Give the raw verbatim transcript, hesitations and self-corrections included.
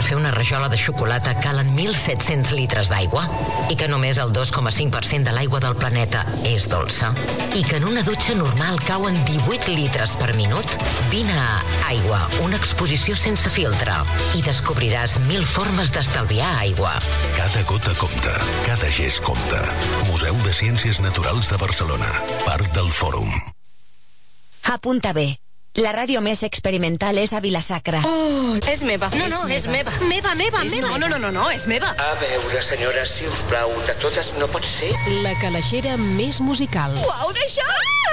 fer una rajola de xocolata calen mil set-cents litres d'aigua i que només el dos coma cinc per cent de l'aigua del planeta és dolça i que en una dutxa normal cauen divuit litres per minut? Vine a Aigua, una exposició sense filtre i descobriràs mil formes d'estalviar aigua. Cada gota compta, cada gest compta. Museu de Ciències Naturals de Barcelona, part del Fòrum. Apunta bé. La ràdio més experimental és a Vila-sacra. Oh, és meva. No, no, és meva. Meva, meva, meva. No, no, no, no, no, és meva. A veure, senyora, si us plau, de totes no pot ser. La calaixera més musical. Uau, d'això!